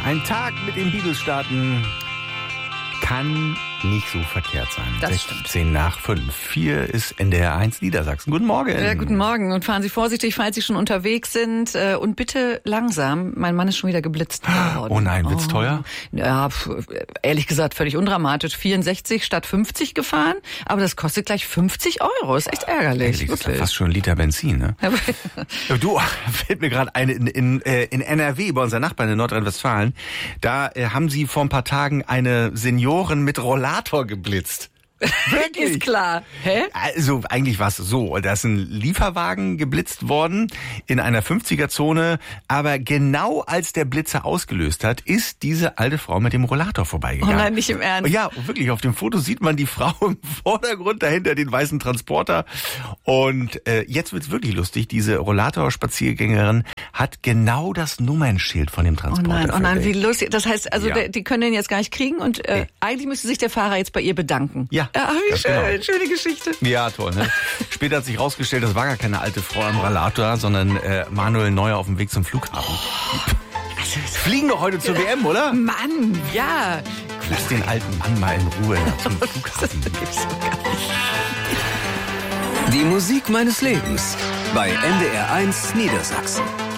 Ein Tag mit den Beatles starten kann nicht so verkehrt sein. Das stimmt. 16 nach 5. Hier ist NDR 1 Niedersachsen. Guten Morgen. Ja, guten Morgen. Und fahren Sie vorsichtig, falls Sie schon unterwegs sind. Und bitte langsam. Mein Mann ist schon wieder geblitzt worden. Oh nein, wird's teuer? Ja, ehrlich gesagt, völlig undramatisch. 64 statt 50 gefahren. Aber das kostet gleich 50 €. Ist echt ärgerlich. Das ist ja fast schon ein Liter Benzin, ne? Du, fällt mir gerade eine in NRW, bei unseren Nachbarn in Nordrhein-Westfalen. Da haben sie vor ein paar Tagen eine Seniorin mit Rollator geblitzt. Wirklich? Ist klar. Hä? Also eigentlich war es so, da ist ein Lieferwagen geblitzt worden in einer 50er-Zone, aber genau als der Blitzer ausgelöst hat, ist diese alte Frau mit dem Rollator vorbeigegangen. Oh nein, nicht im Ernst. Ja, wirklich, auf dem Foto sieht man die Frau im Vordergrund, dahinter den weißen Transporter. Und jetzt wird's wirklich lustig, diese Rollator-Spaziergängerin hat genau das Nummernschild von dem Transporter. Oh nein, wie lustig. Das heißt, also Ja. die können den jetzt gar nicht kriegen und eigentlich müsste sich der Fahrer jetzt bei ihr bedanken. Ja. Wie ganz schön, genau. schöne Geschichte. Ja, toll, ne? Später hat sich rausgestellt, das war gar keine alte Frau am Rollator, sondern Manuel Neuer auf dem Weg zum Flughafen. Fliegen doch heute zur WM, oder? Mann, ja. Lass den alten Mann mal in Ruhe zum Flughafen. Die Musik meines Lebens bei NDR 1 Niedersachsen.